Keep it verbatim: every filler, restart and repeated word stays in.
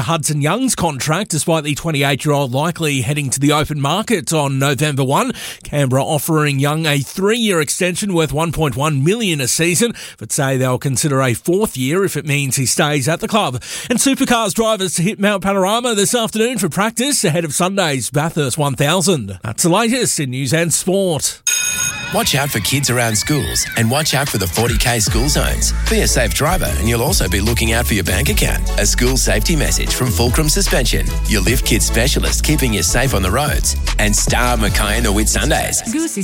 Hudson Young's contract, despite the twenty-eight-year-old likely heading to the open market on November first. Canberra offering Young a three-year extension worth one point one million dollars a season, but say they'll consider a fourth year if it means he stays at the club. And Supercars drivers to hit Mount Panorama this afternoon for practice ahead of Sunday's Bathurst one thousand. That's the latest in news and sport. Watch out for kids around schools and watch out for the forty K school zones. Be a safe driver and you'll also be looking out for your bank account. A school safety message from Fulcrum Suspension, your Lift Kids specialist keeping you safe on the roads. And Star Mackay and the Whitsundays.